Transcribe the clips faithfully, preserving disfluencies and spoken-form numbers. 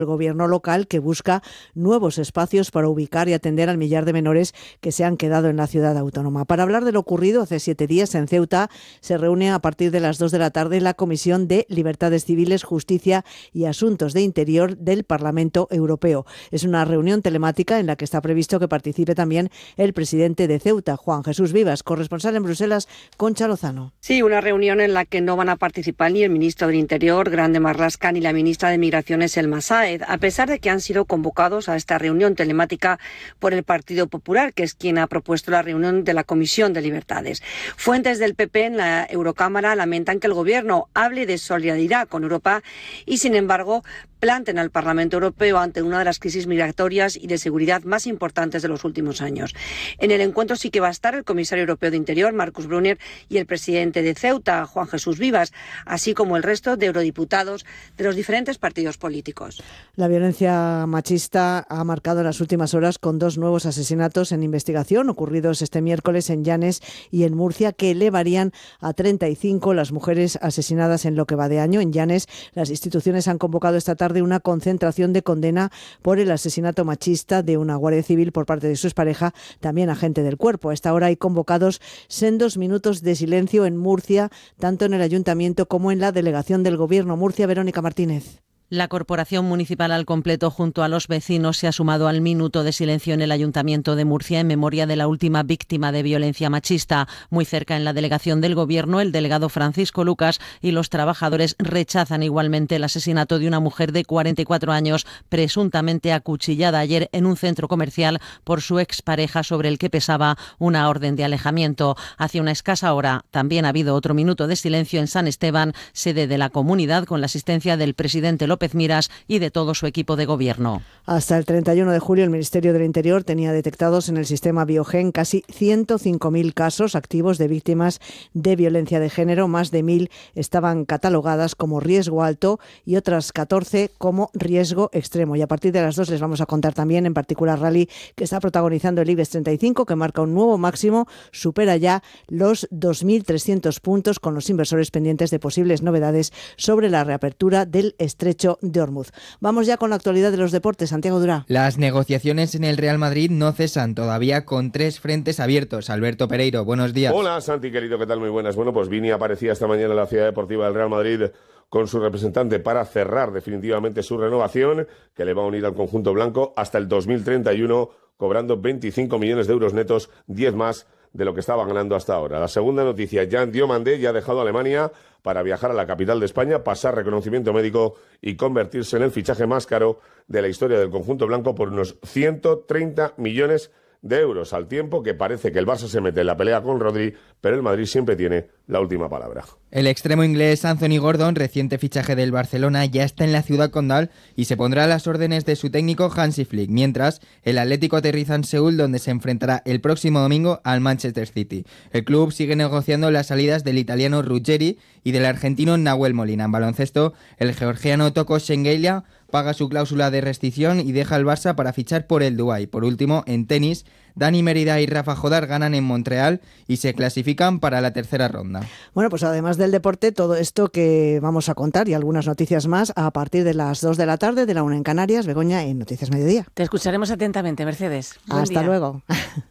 el gobierno local, que busca nuevos espacios para ubicar y atender al millar de menores que se han quedado en la ciudad autónoma. Para hablar de lo ocurrido hace siete días en Ceuta, se reúne a partir de las dos de la tarde la Comisión de Libertades Civiles, Justicia y Asuntos de Interior del Parlamento Europeo. Es una reunión telemática en la que está previsto que participe también el presidente de Ceuta, Juan Jesús Vivas. Corresponsal en Bruselas, Concha Lozano. Sí, una reunión en la que no van a participar ni el ministro del Interior, Grande Marlaska, ni la ministra de Migraciones, Elma Sáez, a pesar de que han sido convocados a esta reunión telemática por el Partido Popular, que es quien ha propuesto la reunión de la Comisión de Libertades. Fuentes del P P en la Eurocámara lamentan que el Gobierno hable de solidaridad con Europa y, sin embargo, planten al Parlamento Europeo ante una de las crisis migratorias y de seguridad más importantes de los últimos años. En el encuentro sí que va a estar el comisario europeo de Interior, Markus Brunner, y el presidente de Ceuta, Juan Jesús Vivas, así como el resto de eurodiputados de los diferentes partidos políticos. La violencia machista ha marcado las últimas horas con dos nuevos asesinatos en investigación ocurridos este miércoles en Llanes y en Murcia, que elevarían a treinta y cinco las mujeres asesinadas en lo que va de año. En Llanes, las instituciones han convocado esta tarde de una concentración de condena por el asesinato machista de una guardia civil por parte de su expareja, también agente del cuerpo. A esta hora hay convocados sendos minutos de silencio en Murcia, tanto en el ayuntamiento como en la delegación del Gobierno. Murcia, Verónica Martínez. La Corporación Municipal al completo, junto a los vecinos, se ha sumado al minuto de silencio en el Ayuntamiento de Murcia en memoria de la última víctima de violencia machista. Muy cerca, en la delegación del Gobierno, el delegado Francisco Lucas y los trabajadores rechazan igualmente el asesinato de una mujer de cuarenta y cuatro años, presuntamente acuchillada ayer en un centro comercial por su expareja, sobre el que pesaba una orden de alejamiento. Hace una escasa hora también ha habido otro minuto de silencio en San Esteban, sede de la comunidad, con la asistencia del presidente López Miras y de todo su equipo de gobierno. Hasta el treinta y uno de julio, el Ministerio del Interior tenía detectados en el sistema Biogen casi ciento cinco mil casos activos de víctimas de violencia de género. Más de mil estaban catalogadas como riesgo alto y otras catorce como riesgo extremo. Y a partir de las dos les vamos a contar también, en particular, rally que está protagonizando el IBEX treinta y cinco, que marca un nuevo máximo, supera ya los dos mil trescientos puntos, con los inversores pendientes de posibles novedades sobre la reapertura del estrecho de Hormuz. Vamos ya con la actualidad de los deportes. Santiago Durá. Las negociaciones en el Real Madrid no cesan todavía, con tres frentes abiertos. Alberto Pereiro, buenos días. Hola, Santi, querido, ¿qué tal? Muy buenas. Bueno, pues Vini aparecía esta mañana en la Ciudad Deportiva del Real Madrid con su representante para cerrar definitivamente su renovación, que le va a unir al conjunto blanco hasta el dos mil treinta y uno, cobrando veinticinco millones de euros netos, diez más de lo que estaba ganando hasta ahora. La segunda noticia, Jan Diomandé ya ha dejado Alemania para viajar a la capital de España, pasar reconocimiento médico y convertirse en el fichaje más caro de la historia del conjunto blanco por unos ciento treinta millones de euros, al tiempo que parece que el Barça se mete en la pelea con Rodri, pero el Madrid siempre tiene la última palabra. El extremo inglés Anthony Gordon, reciente fichaje del Barcelona, ya está en la ciudad condal y se pondrá a las órdenes de su técnico Hansi Flick, mientras el Atlético aterriza en Seúl, donde se enfrentará el próximo domingo al Manchester City. El club sigue negociando las salidas del italiano Ruggeri y del argentino Nahuel Molina. En baloncesto, el georgiano Toko Shengelia paga su cláusula de rescisión y deja el Barça para fichar por el Dubái. Por último, en tenis, Dani Mérida y Rafa Jodar ganan en Montreal y se clasifican para la tercera ronda. Bueno, pues además del deporte, todo esto que vamos a contar y algunas noticias más a partir de las dos de la tarde, de la una en Canarias. Begoña, en Noticias Mediodía. Te escucharemos atentamente, Mercedes. Buen Hasta día. luego.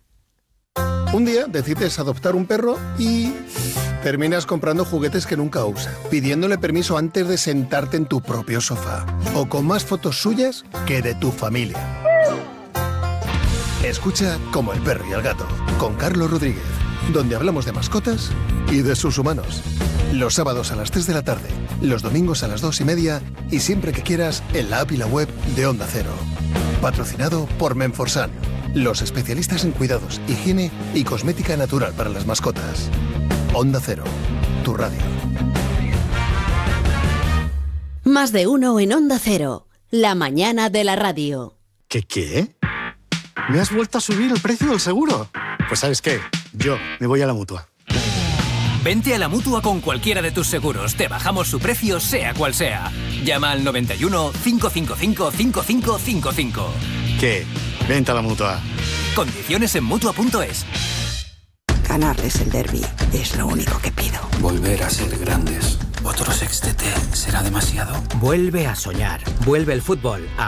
Un día decides adoptar un perro y terminas comprando juguetes que nunca usa, pidiéndole permiso antes de sentarte en tu propio sofá, o con más fotos suyas que de tu familia. Escucha Como el perro y el gato, con Carlos Rodríguez, donde hablamos de mascotas y de sus humanos. Los sábados a las tres de la tarde, los domingos a las dos y media y siempre que quieras en la app y la web de Onda Cero. Patrocinado por Menforsan, los especialistas en cuidados, higiene y cosmética natural para las mascotas. Onda Cero, tu radio. Más de uno en Onda Cero, la mañana de la radio. ¿Qué qué? ¿Me has vuelto a subir el precio del seguro? Pues ¿sabes qué? Yo me voy a la Mutua. Vente a la Mutua con cualquiera de tus seguros. Te bajamos su precio, sea cual sea. Llama al noventa y uno, cinco cinco cinco, cinco cinco cinco cinco. ¿Qué? Vente a la Mutua. Condiciones en Mutua punto es. Ganarles el derbi es lo único que pido. Volver a ser grandes. Otro sextete será demasiado. Vuelve a soñar. Vuelve el fútbol a